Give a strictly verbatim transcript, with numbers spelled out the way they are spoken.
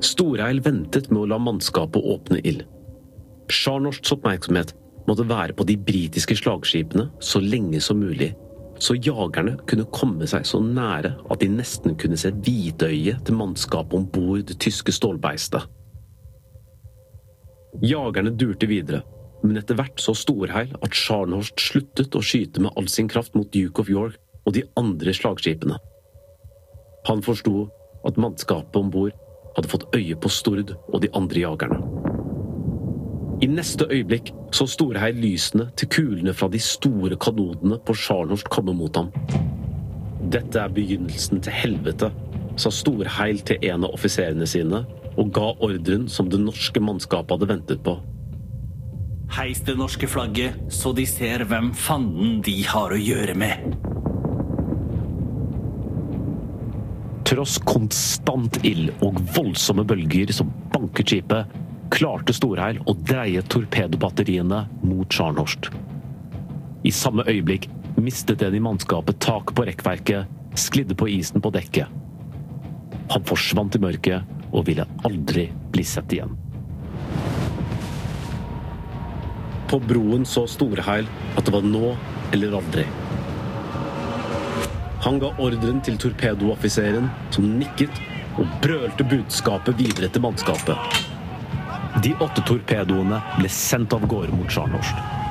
Storheil ventet med å la mannskapet åpne ild. Scharnhorsts oppmerksomhet måtte være på de britiske slagskipene så lenge som mulig, så jagerne kunne komme seg så nære at de nesten kunne se hvitøyet til mannskapet ombord det tyske stålbeistet. Jagerne durte videre, men etter hvert så Storheil at Scharnhorst sluttet å skyte med all sin kraft mot Duke of York og de andre slagskipene. Han forstod at mannskapet ombord hadde fått øye på Stord og de andre jagerne. I neste øyeblikk så Storheil lysene til kulene fra de store kanonene på Scharnhorst komme mot ham. Dette er begynnelsen til helvete, sa Storheil til en av offiserene sine, og ga ordren som det norske mannskapet hadde ventet på. Heis det norske flagget, så de ser hvem fanden de har å gjøre med. Tross konstant ild og voldsomme bølger som banket skipet, klarte Storheil å dreie torpedobatteriene mot Scharnhorst. I samme øyeblikk mistet en i mannskapet tak på rekkverket, sklidde på isen på dekket. Han forsvant i mørket og ville aldri bli sett igjen. På broen så Storheil at det var nå eller aldri. Han ga ordren til torpedoaffiseren, som nikket og brølte budskapet videre til mannskapet. De åtte torpedoene ble sendt av gårde mot Scharnhorst.